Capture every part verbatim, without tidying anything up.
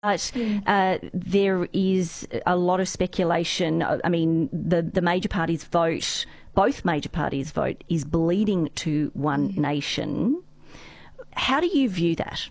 But uh, there is a lot of speculation. I mean, the, the major parties' vote, both major parties' vote, is bleeding to One Nation. How do you view that?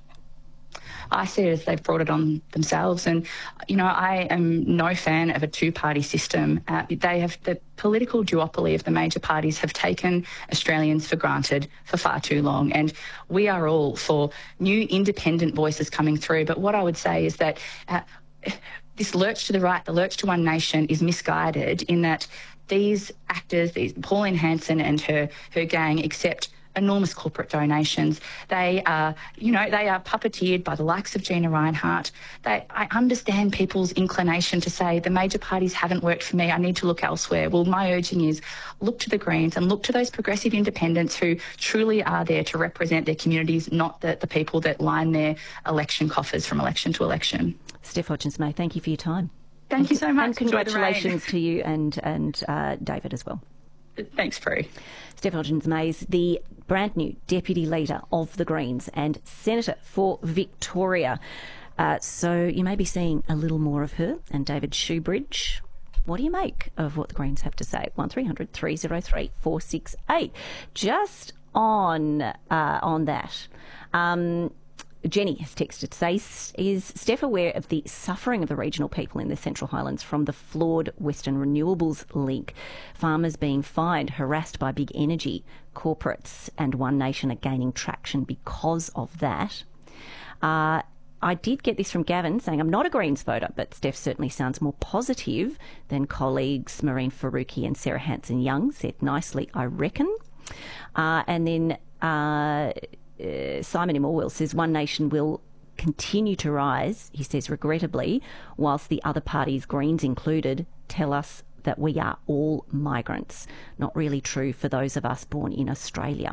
I see it as they've brought it on themselves. And, you know, I am no fan of a two-party system. Uh, they have the political duopoly of the major parties have taken Australians for granted for far too long. And we are all for new independent voices coming through. But what I would say is that uh, this lurch to the right, the lurch to One Nation, is misguided in that these actors, these Pauline Hanson and her, her gang, accept enormous corporate donations. They are, you know, they are puppeteered by the likes of Gina Rinehart. They, I understand people's inclination to say the major parties haven't worked for me, I need to look elsewhere. Well, my urging is look to the Greens and look to those progressive independents who truly are there to represent their communities, not the, the people that line their election coffers from election to election. Steph Hodgins-May, thank you for your time. Thank and, you so much. And congratulations to you and, and uh, David as well. Thanks, Prue. Steph Hodgins-May, the brand new Deputy Leader of the Greens and Senator for Victoria. Uh, so you may be seeing a little more of her and David Shoebridge. What do you make of what the Greens have to say? one three hundred three oh three four six eight. Just on, uh, on that, um, Jenny has texted to say, is Steph aware of the suffering of the regional people in the Central Highlands from the flawed Western Renewables link? Farmers being fined, harassed by big energy, corporates and One Nation are gaining traction because of that. Uh, I did get this from Gavin saying, I'm not a Greens voter, but Steph certainly sounds more positive than colleagues Maureen Faruqi and Sarah Hanson-Young. Said nicely, I reckon. Uh, and then... Uh, Uh, Simon M. Orwell says One Nation will continue to rise, he says regrettably, whilst the other parties, Greens included, tell us that we are all migrants. Not really true for those of us born in Australia.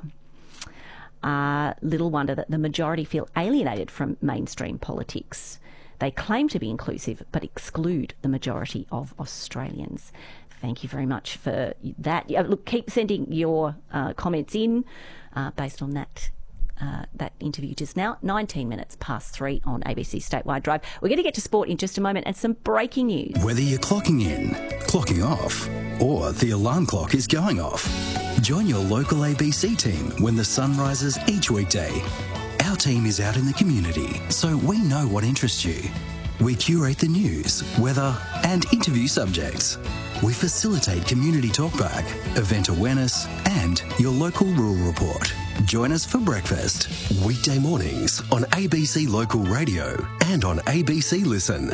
Uh, little wonder that the majority feel alienated from mainstream politics. They claim to be inclusive but exclude the majority of Australians. Thank you very much for that. Uh, look, keep sending your uh, comments in uh, based on that Uh, that interview just now. nineteen minutes past three on A B C Statewide Drive. We're going to get to sport in just a moment and some breaking news. Whether you're clocking in, clocking off, or the alarm clock is going off, join your local A B C team when the sun rises each weekday. Our team is out in the community, so we know what interests you. We curate the news, weather, and interview subjects. We facilitate community talkback, event awareness, and your local rural report. Join us for breakfast. Weekday mornings on A B C Local Radio and on A B C Listen.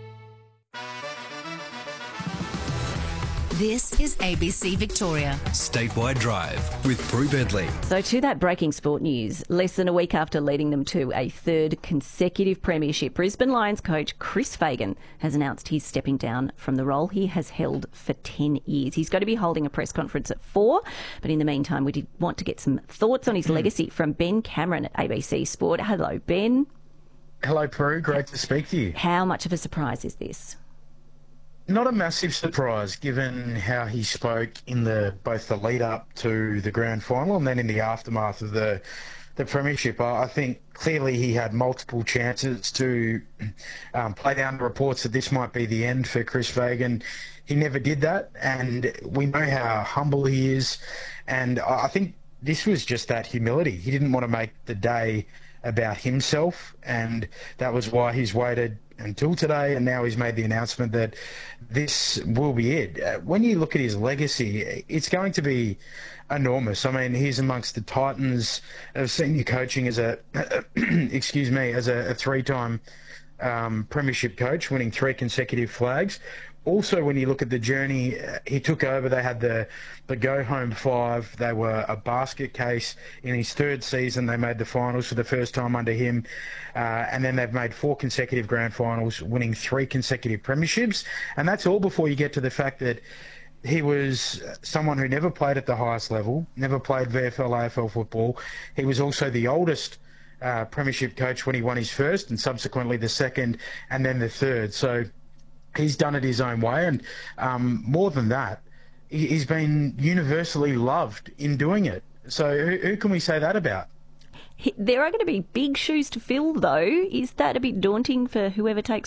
This is A B C Victoria. Statewide Drive with Prue Bedley. So to that breaking sport news, less than a week after leading them to a third consecutive premiership, Brisbane Lions coach Chris Fagan has announced he's stepping down from the role he has held for ten years. He's going to be holding a press conference at four, but in the meantime, we did want to get some thoughts on his legacy from Ben Cameron at A B C Sport. Hello, Ben. Hello, Prue. Great to speak to you. How much of a surprise is this? Not a massive surprise, given how he spoke in the both the lead up to the grand final and then in the aftermath of the the premiership. I think clearly he had multiple chances to um, play down the reports that this might be the end for Chris Fagan. He never did that, and we know how humble he is. And I think this was just that humility. He didn't want to make the day about himself, and that was why he's waited until today, and now he's made the announcement that this will be it. Uh, when you look at his legacy, it's going to be enormous. I mean, he's amongst the titans of senior coaching as a, excuse me, as a, a three-time um, premiership coach, winning three consecutive flags. Also, when you look at the journey he took over, they had the, the go-home five. They were a basket case. In his third season, they made the finals for the first time under him. Uh, and then they've made four consecutive grand finals, winning three consecutive premierships. And that's all before you get to the fact that he was someone who never played at the highest level, never played V F L, A F L football. He was also the oldest uh, premiership coach when he won his first, and subsequently the second, and then the third. So he's done it his own way, and um, more than that, he's been universally loved in doing it. So who, who can we say that about? There are going to be big shoes to fill, though. Is that a bit daunting for whoever takes